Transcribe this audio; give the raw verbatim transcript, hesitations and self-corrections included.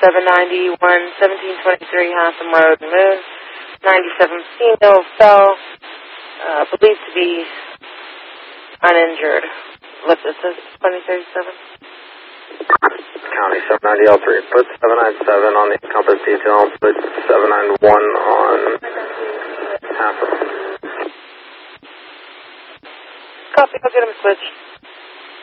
seven ninety-one, seventeen twenty-three Hantham Road, Moon. ninety-seven female fell, uh, believed to be uninjured. What is this, twenty thirty-seven? County seven ninety L three, put seven ninety-seven on the compass detail, put seven ninety-one on Hantham. Copy, I'll get him switched.